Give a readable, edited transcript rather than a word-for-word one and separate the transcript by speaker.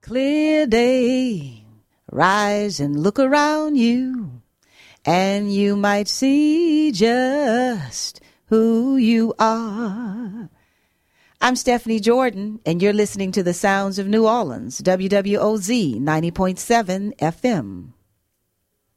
Speaker 1: clear day. Rise and look around you, and you might see just who you are. I'm Stephanie Jordan, and you're listening to the Sounds of New Orleans, WWOZ 90.7 FM.